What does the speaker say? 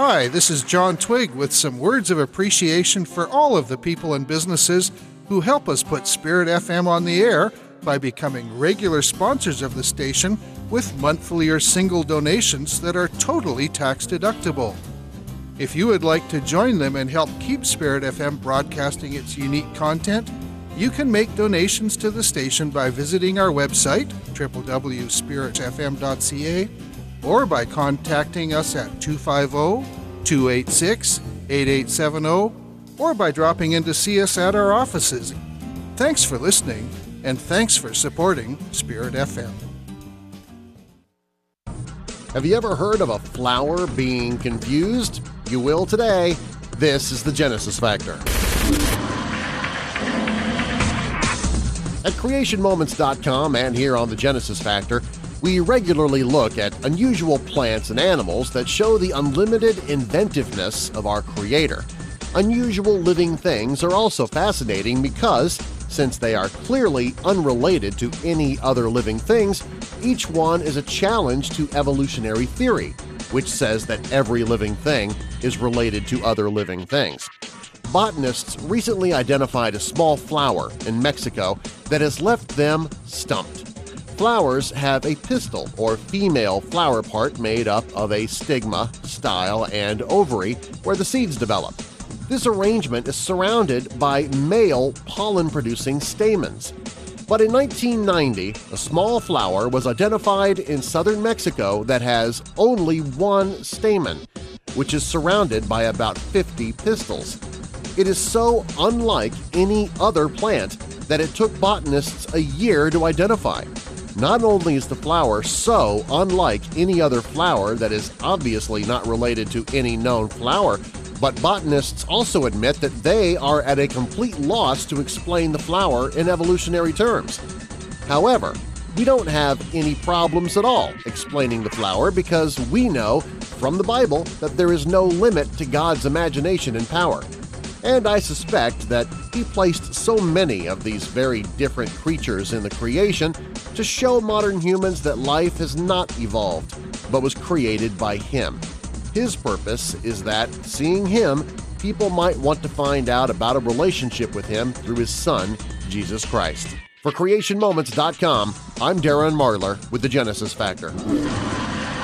Hi, this is John Twig with some words of appreciation for all of the people and businesses who help us put Spirit FM on the air by becoming regular sponsors of the station with monthly or single donations that are totally tax-deductible. If you would like to join them and help keep Spirit FM broadcasting its unique content, you can make donations to the station by visiting our website, www.spiritfm.ca, or by contacting us at 250-286-8870, or by dropping in to see us at our offices. Thanks for listening, and thanks for supporting Spirit FM. Have you ever heard of a flower being confused? You will today. This is the Genesis Factor. At CreationMoments.com and here on the Genesis Factor, we regularly look at unusual plants and animals that show the unlimited inventiveness of our Creator. Unusual living things are also fascinating because, since they are clearly unrelated to any other living things, each one is a challenge to evolutionary theory, which says that every living thing is related to other living things. Botanists recently identified a small flower in Mexico that has left them stumped. Flowers have a pistil, or female flower part made up of a stigma, style, and ovary where the seeds develop. This arrangement is surrounded by male pollen-producing stamens. But in 1990, a small flower was identified in southern Mexico that has only one stamen, which is surrounded by about 50 pistils. It is so unlike any other plant that it took botanists a year to identify. Not only is the flower so unlike any other flower that is obviously not related to any known flower, but botanists also admit that they are at a complete loss to explain the flower in evolutionary terms. However, we don't have any problems at all explaining the flower because we know from the Bible that there is no limit to God's imagination and power. And I suspect that He placed so many of these very different creatures in the creation to show modern humans that life has not evolved, but was created by Him. His purpose is that, seeing Him, people might want to find out about a relationship with Him through His Son, Jesus Christ. For CreationMoments.com, I'm Darren Marlar with the Genesis Factor.